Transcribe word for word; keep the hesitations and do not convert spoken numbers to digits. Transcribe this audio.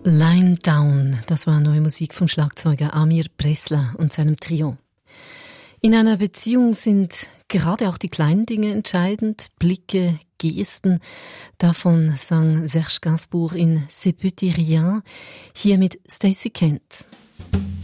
Line Down, das war neue Musik vom Schlagzeuger Amir Bresla und seinem Trio. In einer Beziehung sind gerade auch die kleinen Dinge entscheidend, Blicke, Gesten. Davon sang Serge Gainsbourg in C'est petit rien, hier mit Stacey Kent.